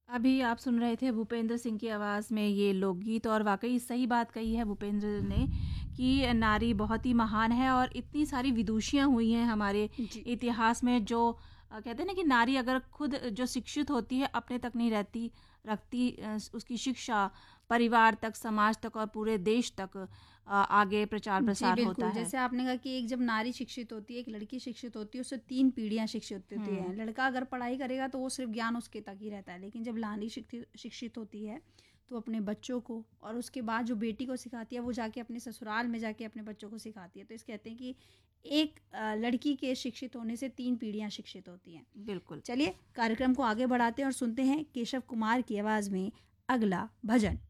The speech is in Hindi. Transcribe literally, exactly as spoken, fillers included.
अभी आप सुन रहे थे भूपेंद्र सिंह की आवाज़ में ये लोकगीत, और वाकई सही बात कही है भूपेंद्र ने कि नारी बहुत ही महान है, और इतनी सारी विदुषियाँ हुई हैं हमारे जी। इतिहास में जो अ, कहते हैं ना कि नारी अगर खुद जो शिक्षित होती है अपने तक नहीं रहती रखती, अ, उसकी शिक्षा परिवार तक, समाज तक और पूरे देश तक अ, आगे प्रचार जी, प्रसार होता बिल्कुल। है। जैसे आपने कहा कि एक जब नारी शिक्षित होती है, एक लड़की शिक्षित होती है, उससे तीन पीढ़ियाँ शिक्षित होती हैं। हुँ, लड़का अगर पढ़ाई करेगा तो वो सिर्फ़ ज्ञान उसके तक ही रहता है, लेकिन जब नारी शिक्षि शिक्षित होती है, तो अपने बच्चों को और उसके बाद जो बेटी को सिखाती है, वो जाके अपने ससुराल में जाके अपने बच्चों को सिखाती है। तो इस कहते हैं कि एक अ, लड़की के शिक्षित होने से तीन पीढ़ियाँ शिक्षित होती हैं। बिल्कुल। चलिए कार्यक्रम को आगे बढ़ाते हैं और सुनते हैं केशव कुमार की आवाज़ में अगला भजन।